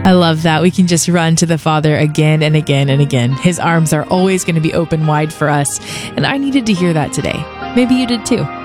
I love that. We can just run to the Father again and again and again. His arms are always going to be open wide for us. And I needed to hear that today. Maybe you did too.